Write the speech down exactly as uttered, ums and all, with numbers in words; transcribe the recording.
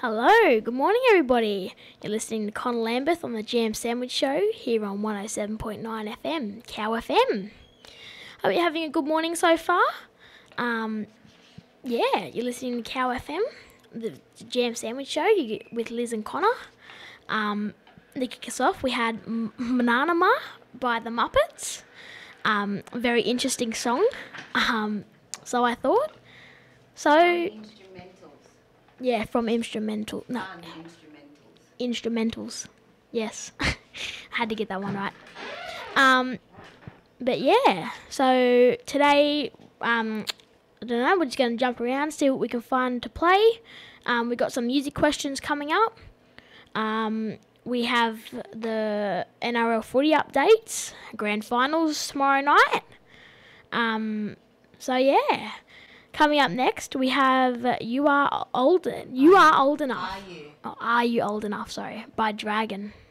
Hello, good morning everybody. You're listening to Connor Lambeth on the Jam Sandwich Show here on one oh seven point nine F M, Cow F M. Hope you're having a good morning so far. Um, yeah, you're listening to Cow F M, the Jam Sandwich Show you get with Liz and Connor. Um, to kick us off, we had M- Mananama by the Muppets. Um, a very interesting song. Um, so I thought. So. Yeah, from instrumental. No, instrumentals. Instrumentals. Yes, I had to get that one right. Um, but yeah, so today, um, I don't know. We're just going to jump around, see what we can find to play. Um, we got some music questions coming up. Um, we have the N R L footy updates, grand finals tomorrow night. Um, so yeah. Coming up next, we have uh, You Are Old You Are Old Enough. Are You? Oh, Are You Old Enough, sorry, by Dragon.